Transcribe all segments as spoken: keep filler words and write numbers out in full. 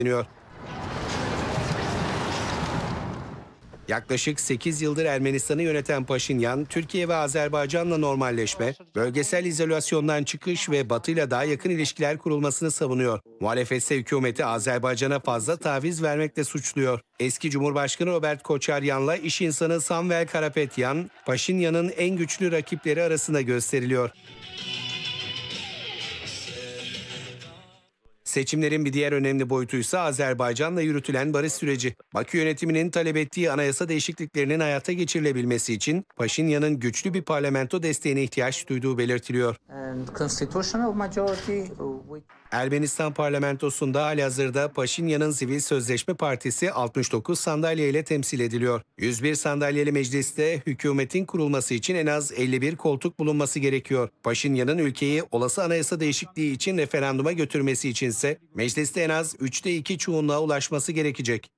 deniyor. Yaklaşık sekiz yıldır Ermenistan'ı yöneten Paşinyan, Türkiye ve Azerbaycan'la normalleşme, bölgesel izolasyondan çıkış ve Batı'yla daha yakın ilişkiler kurulmasını savunuyor. Muhalefet ise hükümeti Azerbaycan'a fazla taviz vermekle suçluyor. Eski Cumhurbaşkanı Robert Koçaryan'la iş insanı Samvel Karapetyan, Paşinyan'ın en güçlü rakipleri arasında gösteriliyor. Seçimlerin bir diğer önemli boyutuysa Azerbaycan'la yürütülen barış süreci. Bakü yönetiminin talep ettiği anayasa değişikliklerinin hayata geçirilebilmesi için Paşinyan'ın güçlü bir parlamento desteğine ihtiyaç duyduğu belirtiliyor. Ermenistan parlamentosunda halihazırda Paşinyan'ın Sivil Sözleşme Partisi altmış dokuz sandalyeyle temsil ediliyor. yüz bir sandalyeli mecliste hükümetin kurulması için en az elli bir koltuk bulunması gerekiyor. Paşinyan'ın ülkeyi olası anayasa değişikliği için referanduma götürmesi içinse mecliste en az üçte iki çoğunluğa ulaşması gerekecek.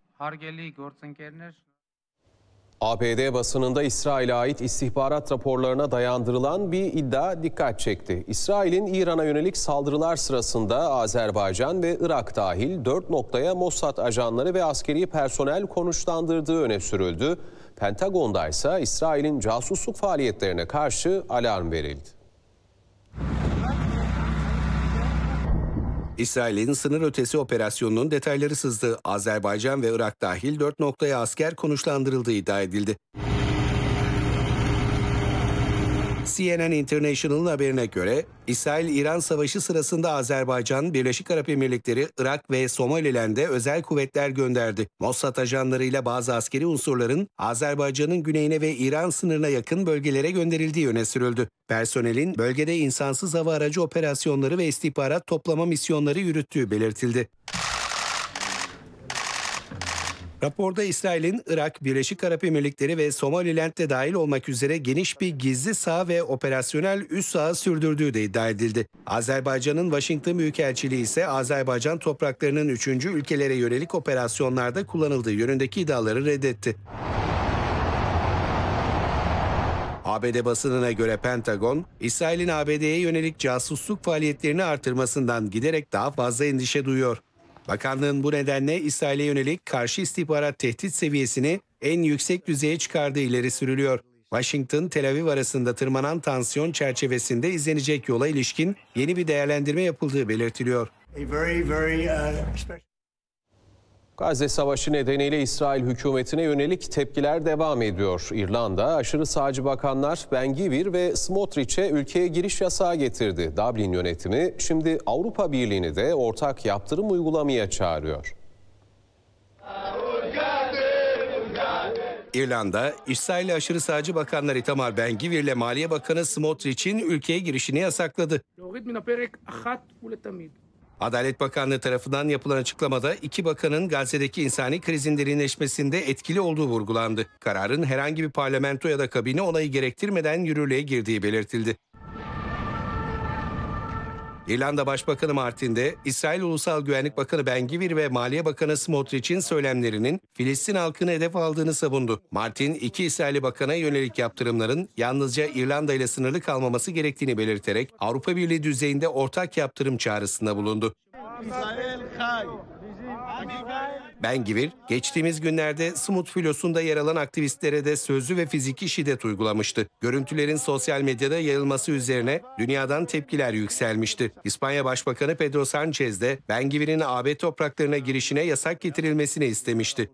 A B D basınında İsrail'e ait istihbarat raporlarına dayandırılan bir iddia dikkat çekti. İsrail'in İran'a yönelik saldırılar sırasında Azerbaycan ve Irak dahil dört noktaya Mossad ajanları ve askeri personel konuşlandırdığı öne sürüldü. Pentagon'da ise İsrail'in casusluk faaliyetlerine karşı alarm verildi. İsrail'in sınır ötesi operasyonunun detayları sızdı. Azerbaycan ve Irak dahil dört noktaya asker konuşlandırıldığı iddia edildi. C N N International'ın haberine göre İsrail-İran savaşı sırasında Azerbaycan, Birleşik Arap Emirlikleri, Irak ve Somaliland'e özel kuvvetler gönderdi. Mossad ajanlarıyla bazı askeri unsurların Azerbaycan'ın güneyine ve İran sınırına yakın bölgelere gönderildiği öne sürüldü. Personelin bölgede insansız hava aracı operasyonları ve istihbarat toplama misyonları yürüttüğü belirtildi. Raporda İsrail'in Irak, Birleşik Arap Emirlikleri ve Somaliland'de dahil olmak üzere geniş bir gizli saha ve operasyonel üs saha sürdürdüğü de iddia edildi. Azerbaycan'ın Washington Büyükelçiliği ise Azerbaycan topraklarının üçüncü ülkelere yönelik operasyonlarda kullanıldığı yönündeki iddiaları reddetti. A B D basınına göre Pentagon, İsrail'in A B D'ye yönelik casusluk faaliyetlerini artırmasından giderek daha fazla endişe duyuyor. Bakanlığın bu nedenle İsrail'e yönelik karşı istihbarat tehdit seviyesini en yüksek düzeye çıkardığı ileri sürülüyor. Washington-Tel Aviv arasında tırmanan tansiyon çerçevesinde izlenecek yola ilişkin yeni bir değerlendirme yapıldığı belirtiliyor. Gazze Savaşı nedeniyle İsrail hükümetine yönelik tepkiler devam ediyor. İrlanda, aşırı sağcı bakanlar Ben-Gvir ve Smotrich'e ülkeye giriş yasağı getirdi. Dublin yönetimi şimdi Avrupa Birliği'ni de ortak yaptırım uygulamaya çağırıyor. İrlanda, İsrail'e aşırı sağcı bakanlar Itamar Ben-Gvir ile Maliye Bakanı Smotrich'in ülkeye girişini yasakladı. Adalet Bakanlığı tarafından yapılan açıklamada iki bakanın Gazze'deki insani krizin derinleşmesinde etkili olduğu vurgulandı. Kararın herhangi bir parlamento ya da kabine onayı gerektirmeden yürürlüğe girdiği belirtildi. İrlanda Başbakanı Martin de İsrail Ulusal Güvenlik Bakanı Ben-Gvir ve Maliye Bakanı Smotrich'in söylemlerinin Filistin halkını hedef aldığını savundu. Martin, iki İsrail Bakan'a yönelik yaptırımların yalnızca İrlanda ile sınırlı kalmaması gerektiğini belirterek Avrupa Birliği düzeyinde ortak yaptırım çağrısında bulundu. Ben-Gvir, geçtiğimiz günlerde Smut filosunda yer alan aktivistlere de sözlü ve fiziki şiddet uygulamıştı. Görüntülerin sosyal medyada yayılması üzerine dünyadan tepkiler yükselmişti. İspanya Başbakanı Pedro Sánchez de Ben-Gvir'in A B topraklarına girişine yasak getirilmesini istemişti.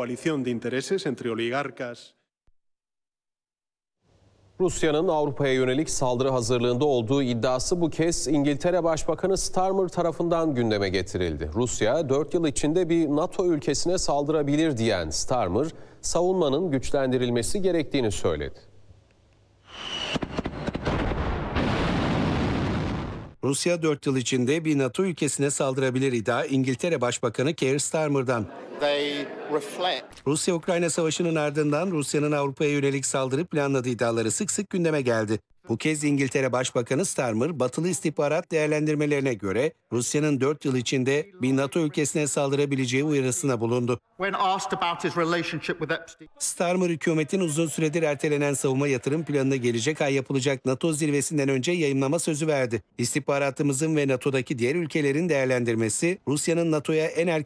Rusya'nın Avrupa'ya yönelik saldırı hazırlığında olduğu iddiası bu kez İngiltere Başbakanı Starmer tarafından gündeme getirildi. Rusya dört yıl içinde bir NATO ülkesine saldırabilir diyen Starmer, savunmanın güçlendirilmesi gerektiğini söyledi. Rusya dört yıl içinde bir NATO ülkesine saldırabilir iddia İngiltere Başbakanı Keir Starmer'dan. Rusya-Ukrayna savaşının ardından Rusya'nın Avrupa'ya yönelik saldırı planladığı iddiaları sık sık gündeme geldi. Bu kez İngiltere Başbakanı Starmer, batılı istihbarat değerlendirmelerine göre Rusya'nın dört yıl içinde bir NATO ülkesine saldırabileceği uyarısına bulundu. When asked about his relationship with Epstein, Starmer, hükümetin uzun süredir ertelenen savunma yatırım planını gelecek ay yapılacak NATO zirvesinden önce yayımlama sözü verdi. İstihbaratımızın ve NATO'daki diğer ülkelerin değerlendirmesi, Rusya'nın NATO'ya en erken